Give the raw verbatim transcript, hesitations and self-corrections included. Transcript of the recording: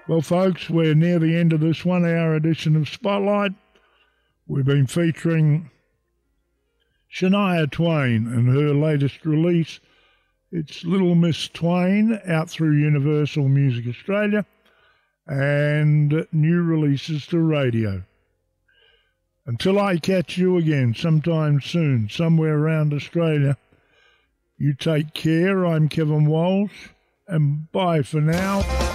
Well, folks, we're near the end of this one-hour edition of Spotlight. We've been featuring Shania Twain and her latest release. It's Little Miss Twain, out through Universal Music Australia, and new releases to radio. Until I catch you again sometime soon, somewhere around Australia, you take care. I'm Kevin Walsh, and bye for now.